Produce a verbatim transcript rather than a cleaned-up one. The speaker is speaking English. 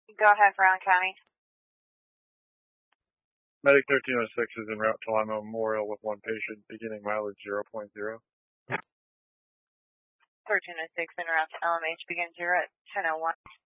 Go ahead for Allen County. Medic thirteen oh six is en route to Lima Memorial with one patient, beginning mileage zero point zero. thirteen oh six en route to L M H, begin zero at ten oh one.